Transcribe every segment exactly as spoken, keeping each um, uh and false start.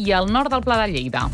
i al nord del Pla de Lleida.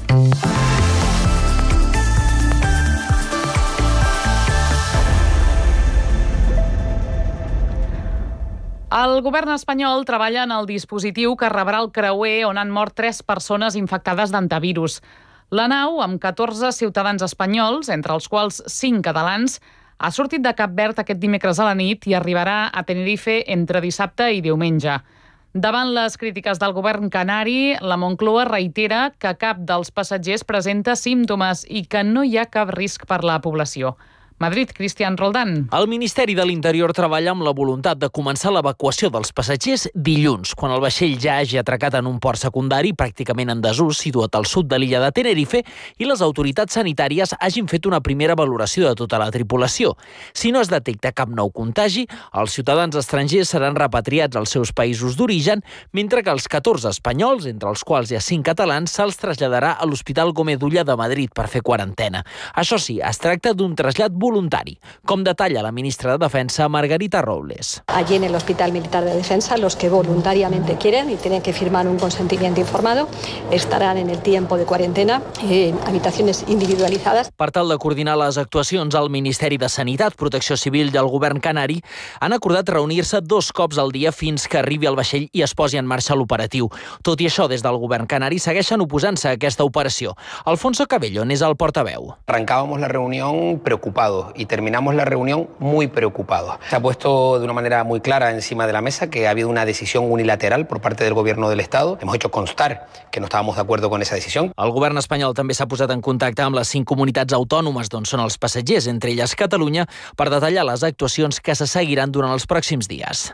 El govern espanyol treballa en el dispositiu que rebrà el creuer on han mort tres persones infectades d'antivirus. La nau, amb catorze ciutadans espanyols, entre els quals cinc catalans, ha sortit de Cap Verd aquest dimecres a la nit i arribarà a Tenerife entre dissabte i diumenge. Davant les crítiques del govern canari, la Moncloa reitera que cap dels passatgers presenta símptomes i que no hi ha cap risc per la població. Madrid, Cristian Roldán. El Ministeri de l'Interior treballa amb la voluntat de començar l'evacuació dels passatgers dilluns, quan el vaixell ja hagi atracat en un port secundari pràcticament en desús situat al sud de l'illa de Tenerife i les autoritats sanitàries hagin fet una primera valoració de tota la tripulació. Si no es detecta cap nou contagi, els ciutadans estrangers seran repatriats als seus països d'origen, mentre que els catorze espanyols, entre els quals hi ha cinc catalans, se'ls traslladarà a l'Hospital Gómez Ulla de Madrid per fer quarantena. Això sí, es tracta d'un trasllat voluntari, com detalla la ministra de Defensa, Margarita Robles. Allí en el Hospital Militar de Defensa, los que voluntariamente quieren y tienen que firmar un consentimiento informado estarán en el tiempo de cuarentena en habitaciones individualizadas. Per tal de coordinar les actuacions, el Ministeri de Sanitat, Protecció Civil i el govern canari han acordat reunir-se dos cops al dia fins que arribi el vaixell i es posi en marxa l'operatiu. Tot i això, des del govern canari segueixen oposant-se a aquesta operació. Alfonso Cabello n'és el portaveu. Arrancábamos la reunión preocupados y terminamos la reunión muy preocupados. Se ha puesto de una manera muy clara encima de la mesa que ha habido una decisión unilateral por parte del Gobierno del Estado. Hemos hecho constar que no estábamos de acuerdo con esa decisión. El govern espanyol també s'ha posat en contacte amb les cinc comunitats autònomes d'on són els passatgers, entre elles Catalunya, per detallar les actuacions que se seguiran durant els pròxims dies.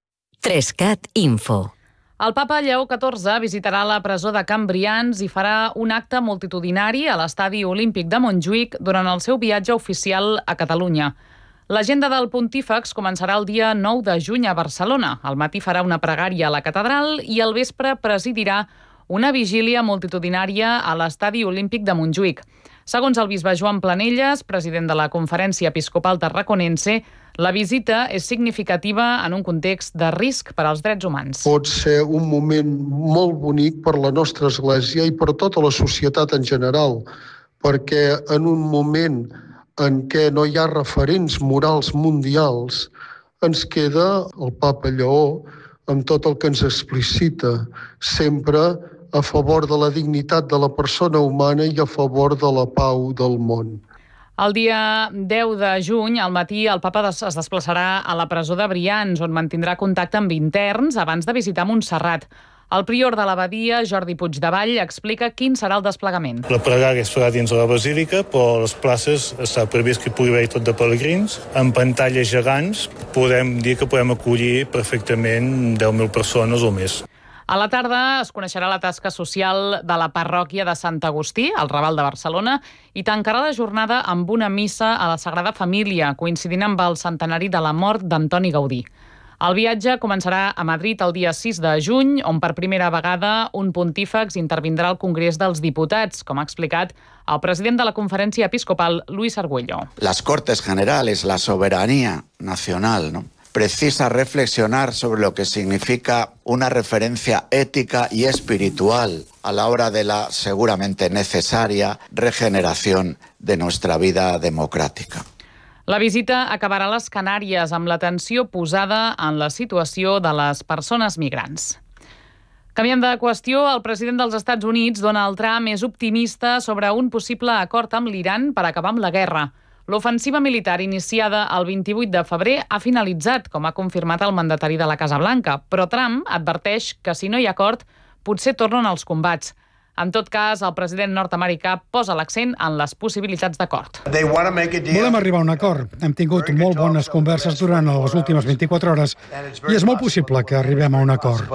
Trescat Info. El papa Lleó catorze visitarà la presó de Can Brians i farà un acte multitudinari a l'Estadi Olímpic de Montjuïc durant el seu viatge oficial a Catalunya. L'agenda del pontífex començarà el dia nou de juny a Barcelona. Al matí farà una pregària a la catedral i al vespre presidirà una vigília multitudinària a l'Estadi Olímpic de Montjuïc. Segons el bisbe Joan Planelles, president de la Conferència Episcopal Tarraconense, la visita és significativa en un context de risc per als drets humans. Pot ser un moment molt bonic per la nostra Església i per tota la societat en general, perquè en un moment en què no hi ha referents morals mundials, ens queda el papa Lleó amb tot el que ens explicita, sempre a favor de la dignitat de la persona humana i a favor de la pau del món. El dia deu de juny, al matí, el papa es desplaçarà a la presó de Brians, on mantindrà contacte amb interns abans de visitar Montserrat. El prior de l'abadia, Jordi Puigdevall, explica quin serà el desplegament. La pregària es farà dins de la basílica, però les places està previst que hi pugui haver tot de pelegrins. En pantalles gegants podem dir que podem acollir perfectament deu mil persones o més. A la tarda es coneixerà la tasca social de la parròquia de Sant Agustí, al Raval de Barcelona, i tancarà la jornada amb una missa a la Sagrada Família, coincidint amb el centenari de la mort d'Antoni Gaudí. El viatge començarà a Madrid el dia sis de juny, on per primera vegada un pontífex intervindrà al Congrés dels Diputats, com ha explicat el president de la Conferència Episcopal, Luis Argüello. Las Cortes Generales, la soberanía nacional, ¿no?, precisa reflexionar sobre lo que significa una referencia ética y espiritual a la hora de la seguramente necesaria regeneración de nuestra vida democrática. La visita acabarà a les Canàries amb l'atenció posada en la situació de les persones migrants. Canviant de qüestió, el president dels Estats Units, Donald Trump, és optimista sobre un possible acord amb l'Iran per acabar amb la guerra. L'ofensiva militar iniciada el vint-i-vuit de febrer ha finalitzat, com ha confirmat el mandatari de la Casa Blanca, però Trump adverteix que si no hi ha acord, potser tornen els combats. En tot cas, el president nord-americà posa l'accent en les possibilitats d'acord. Volem arribar a un acord. Hem tingut molt bones converses durant les últimes vint-i-quatre hores i és molt possible que arribem a un acord.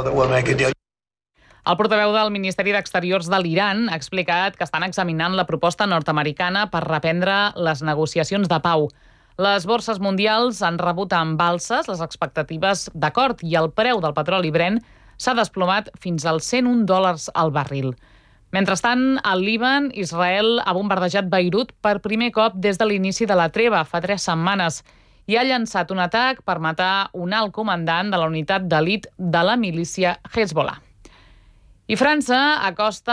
El portaveu del Ministeri d'Exteriors de l'Iran ha explicat que estan examinant la proposta nord-americana per reprendre les negociacions de pau. Les borses mundials han rebut amb alces les expectatives d'acord i el preu del petroli Brent s'ha desplomat fins als cent un dòlars al barril. Mentrestant, al Líban, Israel ha bombardejat Beirut per primer cop des de l'inici de la treva, fa tres setmanes, i ha llançat un atac per matar un alt comandant de la unitat d'elit de la milícia Hezbollah. I França acosta